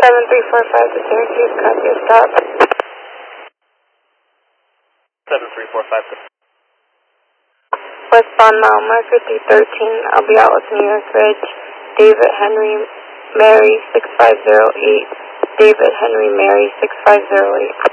7345 to Syracuse, copy a stop. 7345. Westbound Malma, 5013, I'll be out with New York Ridge. David Henry Mary 6508. David Henry Mary 6508.